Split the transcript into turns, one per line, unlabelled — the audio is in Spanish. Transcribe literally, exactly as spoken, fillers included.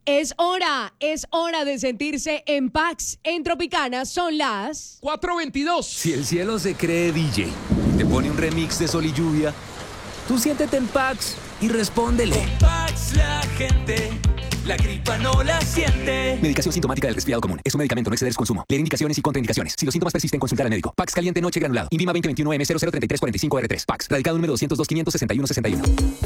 Es hora, es hora de sentirse en Pax. En Tropicana son las
cuatro veintidós.
Si el cielo se cree D J, te pone un remix de sol y lluvia, tú siéntete en Pax y respóndele.
Con Pax la gente, la gripa no la siente.
Medicación sintomática del resfriado común. Es un medicamento, no exceder su consumo. Leer indicaciones y contraindicaciones. Si los síntomas persisten, consultar al médico. Pax caliente noche granulado. INVIMA veinte veintiuno M cero cero tres tres cuatro cinco R tres. Pax. Radicado número doscientos dos, quinientos sesenta y uno, sesenta y uno.